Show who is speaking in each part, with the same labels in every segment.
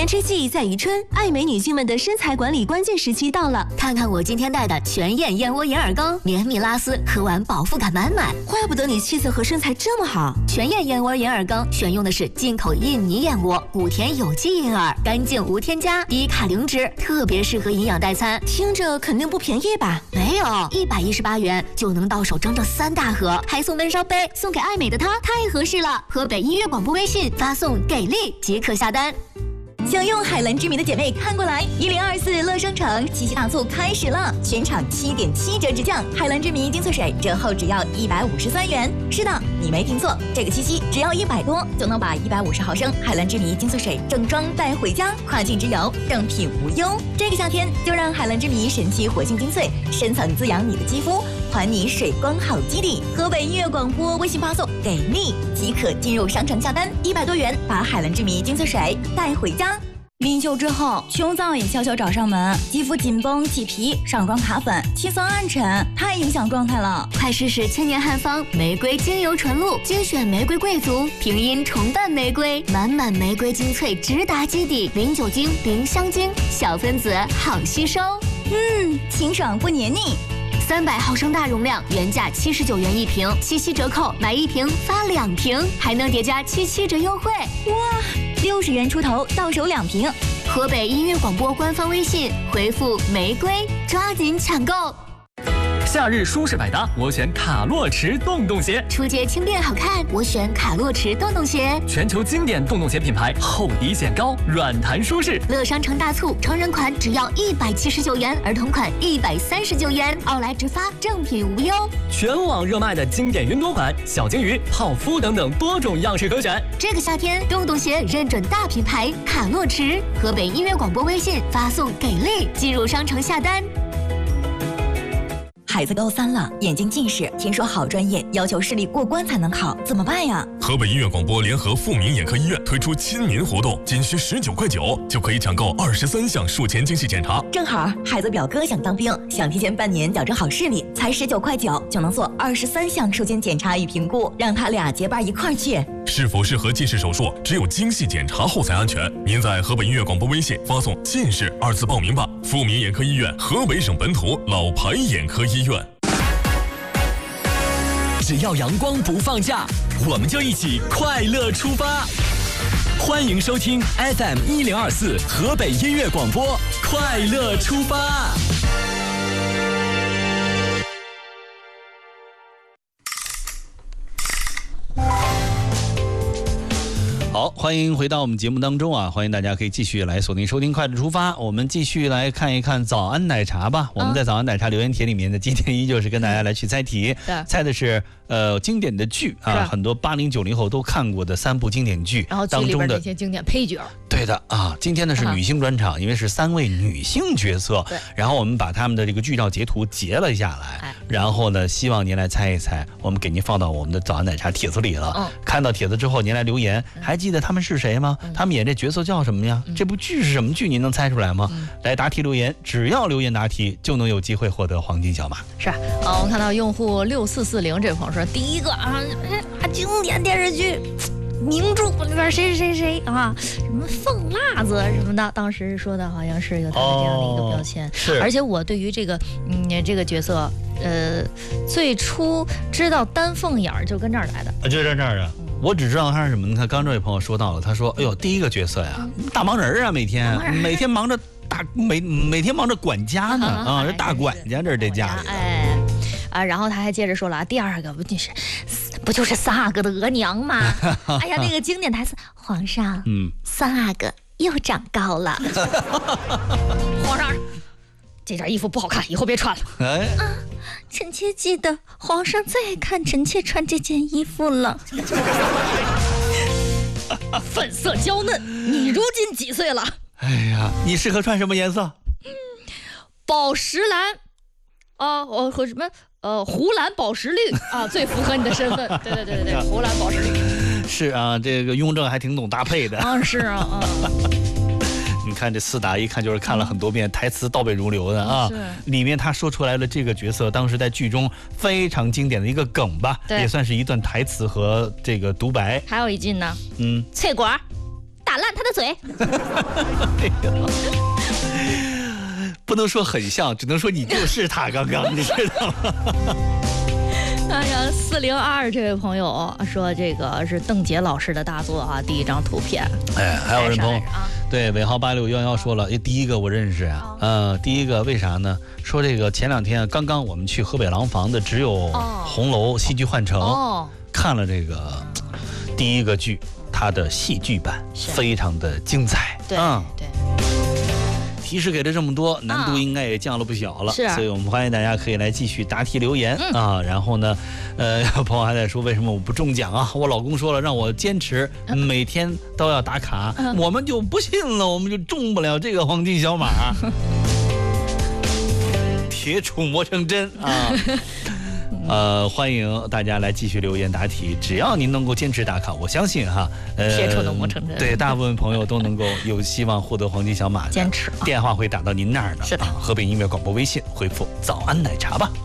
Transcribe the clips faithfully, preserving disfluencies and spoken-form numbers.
Speaker 1: 年之计在于春，爱美女性们的身材管理关键时期到了。
Speaker 2: 看看我今天带的全燕燕窝银耳羹，绵密拉丝，喝完饱腹感满满。
Speaker 1: 怪不得你气色和身材这么好。
Speaker 2: 全燕燕窝银耳羹选用的是进口印尼燕窝，谷田有机银耳，干净无添加，低卡零脂，特别适合营养代餐。
Speaker 1: 听着肯定不便宜吧？
Speaker 2: 没有，一百一十八元就能到手整整三大盒，还送温烧杯，送给爱美的她太合适了。河北音乐广播微信发送给力即可下单。
Speaker 3: 享用海蓝之谜的姐妹看过来，一零二四乐商城七夕大促开始了，全场七点七折直降，海蓝之谜精粹水折后只要一百五十三元。是的，你没听错，这个七夕只要一百多就能把一百五十毫升海蓝之谜精粹水正装带回家，跨境之游正品无忧。这个夏天就让海蓝之谜神奇活性精粹深层滋养你的肌肤，还你水光好基底。河北音乐广播微信发送给力即可进入商城下单，一百多元把海蓝之谜精粹水带回家。临秀之后，穷燥也悄悄找上门，肌肤紧绷起皮，上妆卡粉，气色暗沉，太影响状态了。
Speaker 2: 快试试千年汉方玫瑰精油纯露，精选玫瑰贵族，平阴重瓣玫瑰，满满玫瑰精粹直达基底，零酒精，零香精，小分子好吸收。
Speaker 3: 嗯，清爽不黏腻。
Speaker 2: 三百毫升大容量，原价七十九元一瓶，七夕折扣买一瓶发两瓶，还能叠加七七折优惠。
Speaker 3: 哇，六十元出头到手两瓶。
Speaker 2: 河北音乐广播官方微信回复玫瑰，抓紧抢购。
Speaker 4: 夏日舒适百搭，我选卡洛驰洞洞鞋。
Speaker 2: 出街轻便好看，我选卡洛驰洞洞鞋。
Speaker 4: 全球经典洞洞鞋品牌，厚底显高，软弹舒适。
Speaker 2: 乐商城大促，成人款只要一百七十九元，儿童款一百三十九元，奥莱直发，正品无忧。
Speaker 4: 全网热卖的经典云朵款、小金鱼、泡芙等等多种样式可选。
Speaker 2: 这个夏天，洞洞鞋认准大品牌卡洛驰。河北音乐广播微信发送给力，进入商城下单。
Speaker 3: 孩子高三了，眼睛近视，听说好专业要求视力过关才能考，怎么办呀？
Speaker 5: 河北音乐广播联合富民眼科医院推出亲民活动，仅需十九块九就可以抢购二十三项术前精细检查。
Speaker 3: 正好孩子表哥想当兵，想提前半年矫正好视力，才十九块九就能做二十三项术前检查与评估，让他俩结伴一块儿去。
Speaker 5: 是否适合近视手术，只有精细检查后才安全。您在河北音乐广播微信发送“近视”二字报名吧。富民眼科医院，河北省本土老牌眼科医院。
Speaker 4: 只要阳光不放假，我们就一起快乐出发。欢迎收听 F M 一零二四河北音乐广播，快乐出发。
Speaker 6: 好，欢迎回到我们节目当中啊！欢迎大家可以继续来锁定收听快乐出发。我们继续来看一看早安奶茶吧。我们在早安奶茶留言帖里面的今天依旧是跟大家来去猜题，
Speaker 7: 嗯、
Speaker 6: 猜的是呃经典的剧啊，很多八零九零后都看过的三部经典剧，
Speaker 7: 然后剧里边的一些经典配角。
Speaker 6: 对的啊，今天呢是女性专场，因为是三位女性角色，
Speaker 7: 对。
Speaker 6: 然后我们把他们的这个剧照截图截了下来，哎、然后呢，希望您来猜一猜，我们给您放到我们的早安奶茶帖子里了。嗯、看到帖子之后，您来留言，嗯、还记得他们是谁吗？嗯、他们演这角色叫什么呀？嗯、这部剧是什么剧？您能猜出来吗？嗯、来答题留言，只要留言答题，就能有机会获得黄金小马。
Speaker 7: 是啊，啊我们看到用户六四四零这位朋友说，第一个啊啊经典电视剧。名著里边谁谁谁谁啊，什么凤辣子什么的，当时说的好像是有他的这样的一个标签。
Speaker 6: 哦、是，
Speaker 7: 而且我对于这个嗯这个角色，呃，最初知道丹凤眼儿就跟这儿来的，
Speaker 6: 啊，就在这儿啊。嗯、我只知道他是什么呢？他刚这位朋友说到了，他说：“哎呦，第一个角色呀，嗯、大忙人啊，每天每天忙着大每每天忙着管家呢啊，这大管家，这是这家里的。”
Speaker 7: 哎。啊，然后他还接着说了，第二个不就是不就是三阿哥的额娘吗？哎呀，那个经典台词，皇上，嗯，三阿哥又长高了。皇上，这件衣服不好看，以后别穿了。哎，啊，臣妾记得皇上最爱看臣妾穿这件衣服了。粉色娇嫩，你如今几岁了？
Speaker 6: 哎呀，你适合穿什么颜色？
Speaker 7: 嗯，宝石蓝。啊，哦和什么呃湖蓝宝石绿啊，最符合你的身份。对对对对对，湖蓝宝石绿。
Speaker 6: 是啊，这个雍正还挺懂搭配的。
Speaker 7: 啊，是啊啊。
Speaker 6: 你看这四达一看就是看了很多遍，台词倒背如流的啊。是。里面他说出来了这个角色当时在剧中非常经典的一个梗吧，也算是一段台词和这个独白。
Speaker 7: 还有一句呢，
Speaker 6: 嗯，
Speaker 7: 翠果。 打烂他的嘴。
Speaker 6: 不能说很像，只能说你就是他刚刚，你知道吗？
Speaker 7: 哎呀，四零二这位朋友说这个是邓婕老师的大作啊，第一张图片。
Speaker 6: 哎，还有人朋友，
Speaker 7: 啊、
Speaker 6: 对尾号八六幺幺说了，第一个我认识啊，嗯、呃，第一个为啥呢？说这个前两天刚刚我们去河北廊坊的只有红楼戏剧幻城、哦、看了这个第一个剧，它的戏剧版非常的精彩。
Speaker 7: 对、嗯、对。
Speaker 6: 提示给了这么多，难度应该也降了不小了，
Speaker 7: 是、啊，
Speaker 6: 所以我们欢迎大家可以来继续答题留言、
Speaker 7: 嗯、
Speaker 6: 啊。然后呢，呃，朋友还在说为什么我不中奖啊？我老公说了让我坚持每天都要打卡，嗯、我们就不信了，我们就中不了这个黄金小马。铁杵磨成针啊！呃，欢迎大家来继续留言答题，只要您能够坚持打卡，我相信哈，
Speaker 7: 呃，铁杵能磨成针，
Speaker 6: 对，大部分朋友都能够有希望获得黄金小马的。
Speaker 7: 坚持、啊，
Speaker 6: 电话会打到您那儿的。
Speaker 7: 是的，
Speaker 6: 啊、河北音乐广播微信回复“早安奶茶”吧。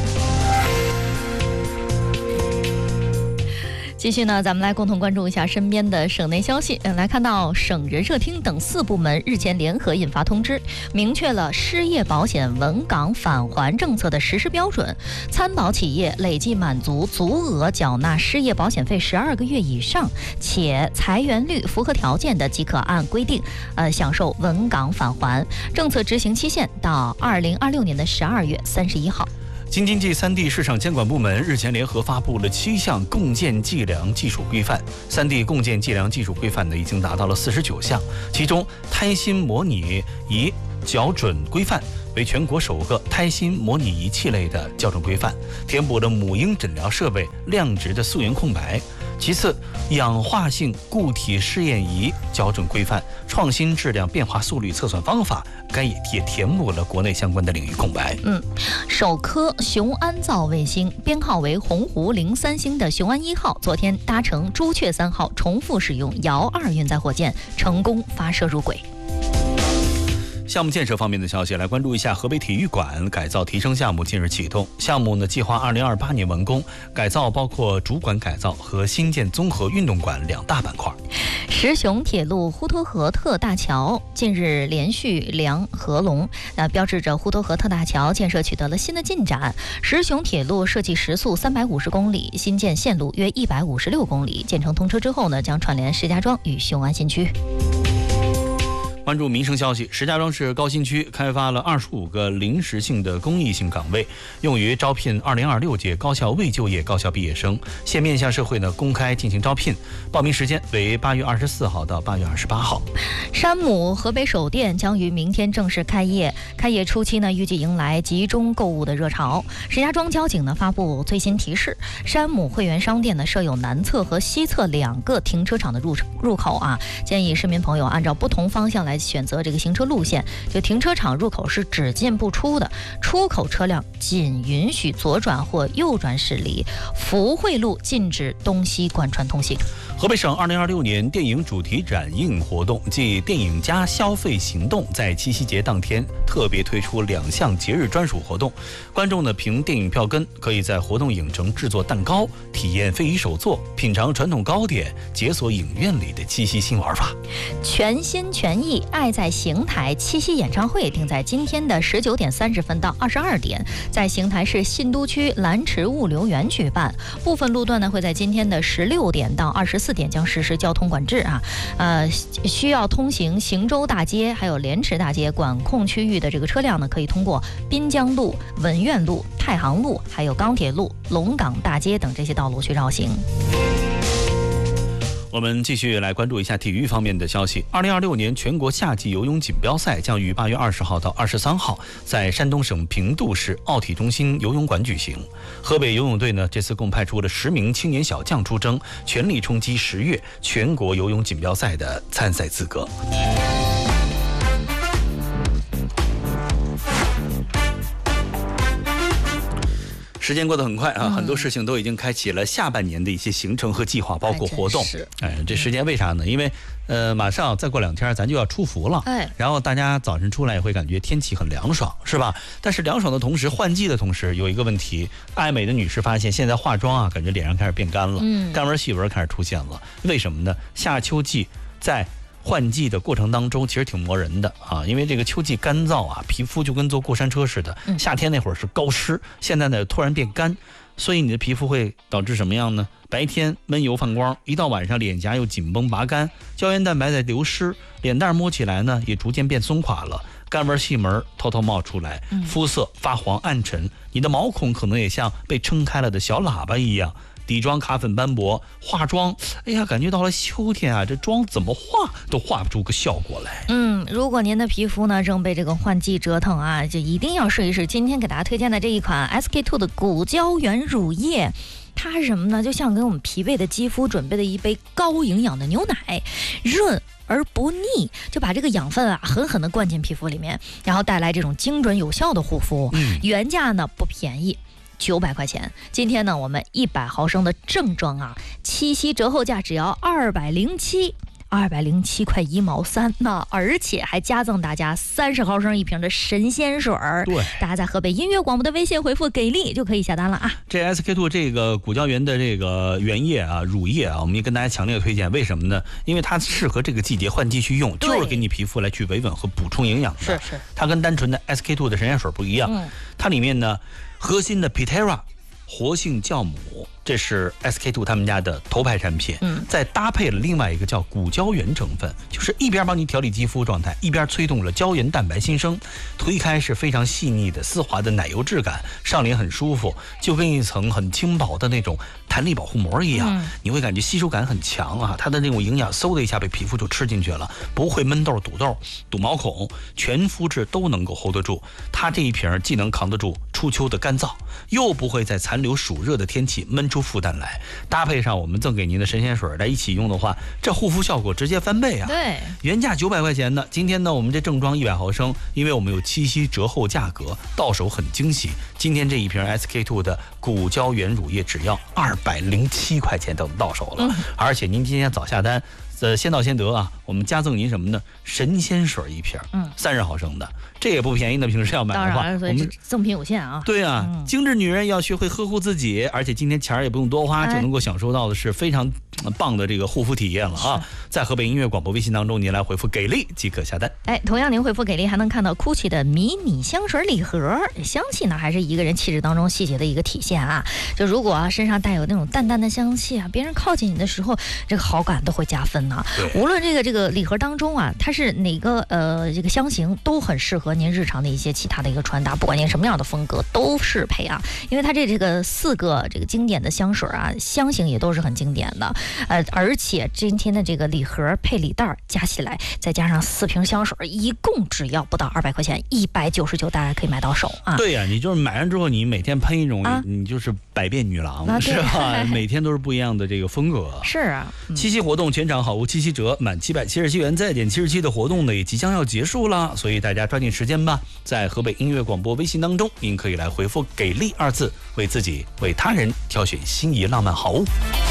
Speaker 7: 继续呢，咱们来共同关注一下身边的省内消息。嗯，来看到省人社厅等四部门日前联合印发通知，明确了失业保险稳岗返还政策的实施标准。参保企业累计满足足额缴纳失业保险费十二个月以上，且裁员率符合条件的，即可按规定，呃，享受稳岗返还。政策执行期限到二零二六年的十二月三十一号。
Speaker 6: 京津冀三地市场监管部门日前联合发布了七项共建计量技术规范，三地共建计量技术规范呢已经达到了四十九项，其中胎心模拟仪校准规范为全国首个胎心模拟仪器类的校准规范，填补了母婴诊疗设备量值的溯源空白。其次，氧化性固体试验仪校准规范创新质量变化速率测算方法，该也也填补了国内相关的领域空白。
Speaker 7: 嗯，首颗雄安造卫星编号为鸿鹄零三星的雄安一号，昨天搭乘朱雀三号重复使用遥二运载火箭，成功发射入轨。
Speaker 6: 项目建设方面的消息，来关注一下河北体育馆改造提升项目近日启动，项目呢计划二零二八年完工，改造包括主馆改造和新建综合运动馆两大板块。
Speaker 7: 石雄铁路呼沱河特大桥近日连续梁合龙，那标志着呼沱河特大桥建设取得了新的进展。石雄铁路设计时速三百五十公里，新建线路约一百五十六公里，建成通车之后呢，将串联石家庄与雄安新区。
Speaker 6: 关注民生消息，石家庄市高新区开发了二十五个临时性的公益性岗位，用于招聘二零二六届高校未就业高校毕业生，现面向社会呢公开进行招聘，报名时间为八月二十四号到八月二十八号。
Speaker 7: 山姆河北首店将于明天正式开业，开业初期呢，预计迎来集中购物的热潮。石家庄交警呢发布最新提示，山姆会员商店呢设有南侧和西侧两个停车场的入入口啊，建议市民朋友按照不同方向来选择这个行车路线，就停车场入口是只进不出的，出口车辆仅允许左转或右转驶离，福汇路禁止东西贯穿通行。
Speaker 6: 河北省二零二六年电影主题展映活动暨电影加消费行动在七夕节当天特别推出两项节日专属活动，观众呢凭电影票根可以在活动影城制作蛋糕，体验非遗手作，品尝传统糕点，解锁影院里的七夕新玩法。
Speaker 7: 全心全意爱在邢台七夕演唱会定在今天的十九点三十分到二十二点，在邢台市信都区蓝池物流园举办，部分路段呢会在今天的十六点到二十四点将实施交通管制啊，呃，需要通行邢州大街还有莲池大街管控区域的这个车辆呢，可以通过滨江路、文苑路、太行路、还有钢铁路、龙岗大街等这些道路去绕行。
Speaker 6: 我们继续来关注一下体育方面的消息。二零二六年全国夏季游泳锦标赛将于八月二十号到二十三号在山东省平度市奥体中心游泳馆举行。河北游泳队呢，这次共派出了十名青年小将出征，全力冲击十月全国游泳锦标赛的参赛资格。时间过得很快啊，嗯、很多事情都已经开启了下半年的一些行程和计划，包括活动。哎，这时间为啥呢？因为呃，马上再过两天咱就要出伏了。哎，然后大家早晨出来也会感觉天气很凉爽，是吧？但是凉爽的同时，换季的同时，有一个问题，爱美的女士发现现在化妆啊，感觉脸上开始变干了，嗯，干纹细纹开始出现了。为什么呢？夏秋季在换季的过程当中，其实挺磨人的啊，因为这个秋季干燥啊，皮肤就跟坐过山车似的。夏天那会儿是高湿，现在呢突然变干，所以你的皮肤会导致什么样呢？白天闷油泛光，一到晚上脸颊又紧绷拔干，胶原蛋白在流失，脸蛋摸起来呢也逐渐变松垮了，干纹细纹偷偷冒出来，肤色发黄暗沉，你的毛孔可能也像被撑开了的小喇叭一样。底妆卡粉斑驳，化妆，哎呀，感觉到了秋天啊，这妆怎么化都化不出个效果来。
Speaker 7: 嗯，如果您的皮肤呢正被这个换季折腾啊，就一定要试一试今天给大家推荐的这一款 S K two 的骨胶原乳液。它是什么呢？就像给我们疲惫的肌肤准备的一杯高营养的牛奶，润而不腻，就把这个养分啊狠狠地灌进皮肤里面，然后带来这种精准有效的护肤。嗯，原价呢不便宜。九百块钱，今天呢，我们一百毫升的正装啊，七夕折后价只要二百零七，二百零七块一毛三呢，而且还加赠大家三十毫升一瓶的神仙水儿。
Speaker 6: 对，
Speaker 7: 大家在河北音乐广播的微信回复“给力”就可以下单了啊。
Speaker 6: 这 S K two 这个骨胶原的这个原液啊，乳液啊，我们也跟大家强烈推荐，为什么呢？因为它适合这个季节换季去用，就是给你皮肤来去维稳和补充营养的。
Speaker 7: 是是，
Speaker 6: 它跟单纯的 S K two 的神仙水不一样，嗯、它里面呢。核心的 Pitera 活性酵母，这是 S K two 他们家的头牌产品。嗯，再搭配了另外一个叫骨胶原成分，就是一边帮你调理肌肤状态，一边催动了胶原蛋白新生，推开是非常细腻的丝滑的奶油质感，上脸很舒服，就跟一层很轻薄的那种弹力保护膜一样，嗯、你会感觉吸收感很强啊，它的那种营养嗖的一下被皮肤就吃进去了，不会闷痘、堵痘、堵毛孔，全肤质都能够 hold 得住。它这一瓶既能扛得住初秋的干燥，又不会在残留暑热的天气闷出负担来，搭配上我们赠给您的神仙水来一起用的话，这护肤效果直接翻倍啊！
Speaker 7: 对，
Speaker 6: 原价九百块钱的，今天呢我们这正装一百毫升，因为我们有七夕折后价格，到手很惊喜。今天这一瓶 S K two 的骨胶原乳液只要二百零七块钱就到手了，嗯、而且您今天早下单。呃，先到先得啊！我们加赠您什么呢？神仙水一瓶，嗯，三十毫升的，这也不便宜的。平时要买的话，
Speaker 7: 我们赠品有限啊。
Speaker 6: 对啊，嗯、精致女人要学会呵护自己，而且今天钱儿也不用多花，哎、就能够享受到的是非常棒的这个护肤体验了啊！在河北音乐广播微信当中，您来回复“给力”即可下单。
Speaker 7: 哎，同样您回复“给力”还能看到 GUCCI 的迷你香水礼盒，香气呢还是一个人气质当中细节的一个体现啊！就如果啊身上带有那种淡淡的香气啊，别人靠近你的时候，这个好感都会加分呢。无论这个这个礼盒当中啊，它是哪个呃这个香型都很适合您日常的一些其他的一个穿搭，不管您什么样的风格都适配啊。因为它这这个四个这个经典的香水啊，香型也都是很经典的，呃，而且今天的这个礼盒配礼袋加起来，再加上四瓶香水，一共只要不到二百块钱，一百九十九，大家可以买到手啊。
Speaker 6: 对呀、啊，你就是买完之后，你每天喷一种，啊、你就是百变女郎，啊、是吧？每天都是不一样的这个风格。
Speaker 7: 是啊，
Speaker 6: 嗯、七夕活动全场好物七夕折，满七百七十七元再减七十七的活动呢，也即将要结束了，所以大家抓紧时间吧。在河北音乐广播微信当中，您可以来回复“给力”二字，为自己为他人挑选心仪浪漫好物。